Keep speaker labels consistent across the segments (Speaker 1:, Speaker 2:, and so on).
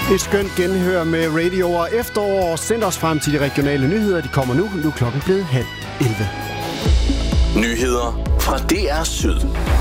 Speaker 1: Et skønt genhør med radio og efterår. Send os frem til de regionale nyheder. De kommer nu. Nu er klokken blevet 10:30.
Speaker 2: Nyheder fra DR Syd.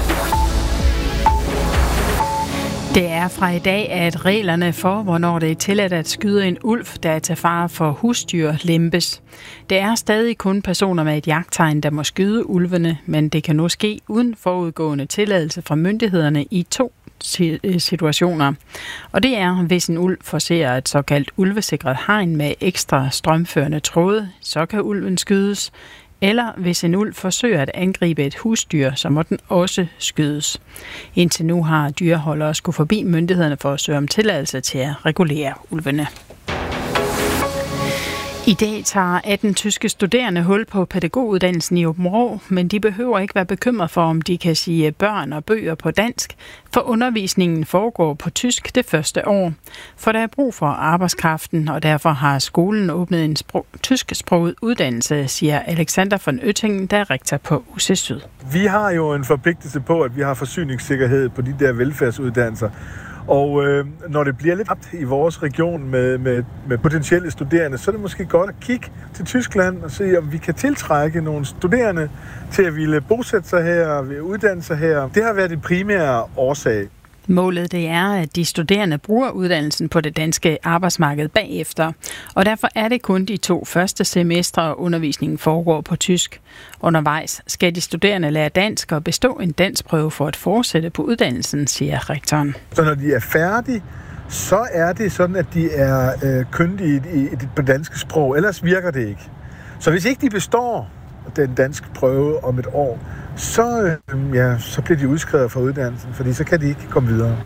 Speaker 3: Det er fra i dag, at reglerne for, hvornår det er tilladt at skyde en ulv, der er til fare for husdyr, lempes. Det er stadig kun personer med et jagttegn, der må skyde ulvene, men det kan nu ske uden forudgående tilladelse fra myndighederne i 2 situationer. Og det er, hvis en ulv forser et såkaldt ulvesikret hegn med ekstra strømførende tråde, så kan ulven skydes. Eller hvis en ulv forsøger at angribe et husdyr, så må den også skydes. Indtil nu har dyreholdere skulle forbi myndighederne for at søge om tilladelse til at regulere ulvene. I dag tager 18 tyske studerende hul på pædagoguddannelsen i Aabenraa, men de behøver ikke være bekymret for, om de kan sige børn og bøger på dansk, for undervisningen foregår på tysk det første år. For der er brug for arbejdskraften, og derfor har skolen åbnet en tysksproget uddannelse, siger Alexander von Oettingen, der er rektor på UC Syd.
Speaker 4: Vi har jo en forpligtelse på, at vi har forsyningssikkerhed på de der velfærdsuddannelser. Og når det bliver lidt ramt i vores region med potentielle studerende, så er det måske godt at kigge til Tyskland og se, om vi kan tiltrække nogle studerende til at ville bosætte sig her og uddanne sig her. Det har været det primære årsag.
Speaker 3: Målet det er, at de studerende bruger uddannelsen på det danske arbejdsmarked bagefter, og derfor er det kun de 2 første semestre, og undervisningen foregår på tysk. Undervejs skal de studerende lære dansk og bestå en danskprøve for at fortsætte på uddannelsen, siger rektoren.
Speaker 4: Så når de er færdige, så er det sådan, at de er kyndige på det danske sprog, ellers virker det ikke. Så hvis ikke de består den danske prøve om et år, så bliver de udskrevet fra uddannelsen, fordi så kan de ikke komme videre.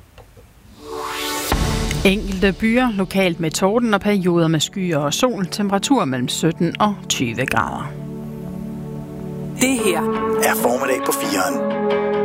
Speaker 3: Enkelte byer lokalt med torden og perioder med skyer og sol, temperatur mellem 17 og 20 grader.
Speaker 2: Det her er Formiddag på 4'eren.